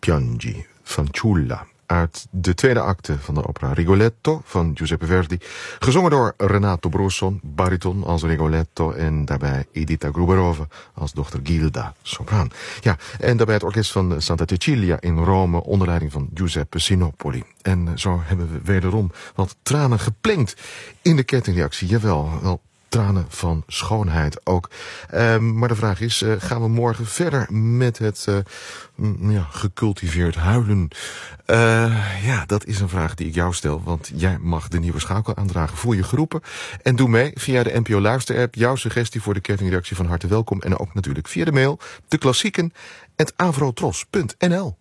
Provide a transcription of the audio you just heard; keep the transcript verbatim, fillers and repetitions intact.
Piangi, fanciulla, uit de tweede acte van de opera Rigoletto van Giuseppe Verdi, gezongen door Renato Brusson, bariton als Rigoletto, en daarbij Edita Gruberova als dochter Gilda, sopraan. Ja, en daarbij het orkest van Santa Cecilia in Rome onder leiding van Giuseppe Sinopoli. En zo hebben we wederom wat tranen geplenkt in de kettingreactie. Jawel, wel tranen van schoonheid ook. Uh, maar de vraag is, uh, gaan we morgen verder met het uh, mm, ja, gecultiveerd huilen? Uh, ja, dat is een vraag die ik jou stel, want jij mag de nieuwe schakel aandragen. Voel je geroepen en doe mee via de N P O Luister-app. Jouw suggestie voor de kettingreactie van harte welkom. En ook natuurlijk via de mail, de klassieken, at avrotros punt n l.